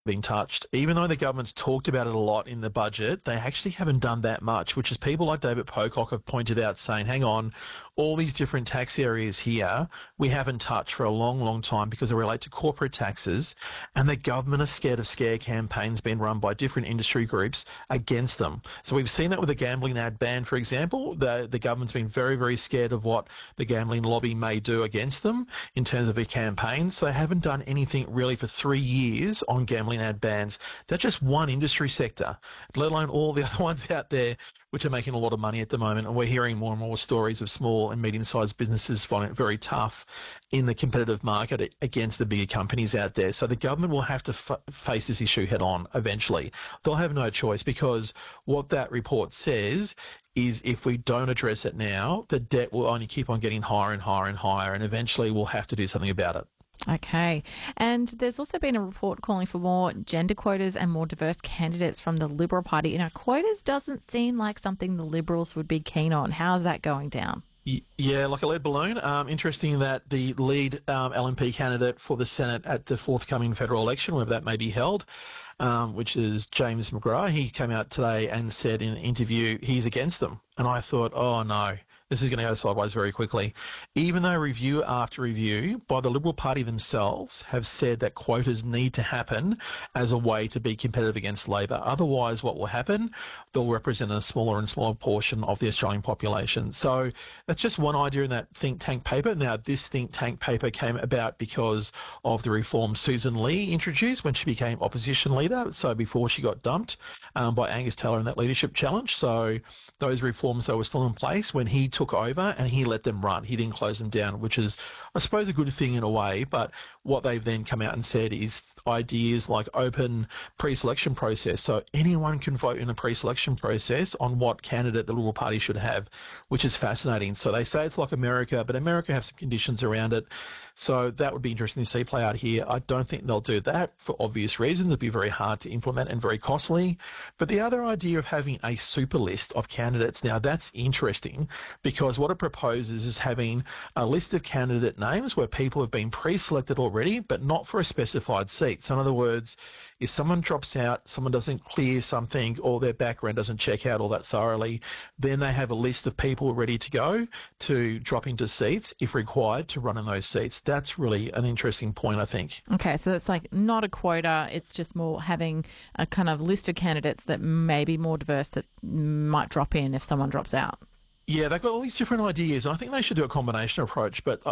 been touched. Even though the government's talked about it a lot in the budget, they actually haven't done that much, which is people like David Pocock have pointed out saying, hang on, all these different tax areas here we haven't touched for a long, long time because they relate to corporate taxes, and the government are scared of scare campaigns being run by different industry groups against them. So we've seen that with the gambling ad ban, for example. The government's been very, very scared of what the gambling lobby may do against them in terms of their campaigns. So they haven't done anything really for 3 years on gambling ad bans. That's just one industry sector, let alone all the other ones out there which are making a lot of money at the moment. And we're hearing more and more stories of small and medium-sized businesses finding it very tough in the competitive market against the bigger companies out there. So the government will have to face this issue head on eventually. They'll have no choice, because what that report says is if we don't address it now, the debt will only keep on getting higher and higher and higher, and eventually we'll have to do something about it. Okay. And there's also been a report calling for more gender quotas and more diverse candidates from the Liberal Party. Now, quotas doesn't seem like something the Liberals would be keen on. How's that going down? Yeah, like a lead balloon. Interesting that the lead LNP candidate for the Senate at the forthcoming federal election, wherever that may be held, which is James McGrath, he came out today and said in an interview he's against them. And I thought, oh no, this is going to go sideways very quickly. Even though review after review by the Liberal Party themselves have said that quotas need to happen as a way to be competitive against Labor. Otherwise, what will happen? They'll represent a smaller and smaller portion of the Australian population. So that's just one idea in that think tank paper. Now, this think tank paper came about because of the reform Susan Lee introduced when she became opposition leader, so before she got dumped by Angus Taylor in that leadership challenge. So those reforms, though, were still in place when he took over, and he let them run. He didn't close them down, which is, I suppose, a good thing in a way. But what they've then come out and said is ideas like open pre-selection process. So anyone can vote in a pre-selection process on what candidate the Liberal Party should have, which is fascinating. So they say it's like America, but America have some conditions around it. So that would be interesting to see play out here. I don't think they'll do that for obvious reasons. It'd be very hard to implement and very costly. But the other idea of having a super list of candidates, now that's interesting, because what it proposes is having a list of candidate names where people have been pre-selected already, but not for a specified seat. So in other words, if someone drops out, someone doesn't clear something, or their background doesn't check out all that thoroughly, then they have a list of people ready to go to drop into seats if required to run in those seats. That's really an interesting point, I think. Okay, so it's like not a quota, it's just more having a kind of list of candidates that may be more diverse that might drop in if someone drops out. Yeah, they've got all these different ideas. I think they should do a combination approach, but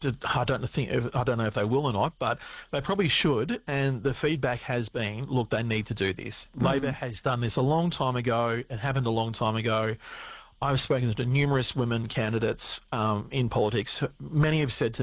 I don't know if they will or not, but they probably should. And the feedback has been, look, they need to do this. Labor has done this a long time ago. It happened a long time ago. I've spoken to numerous women candidates in politics. Many have said to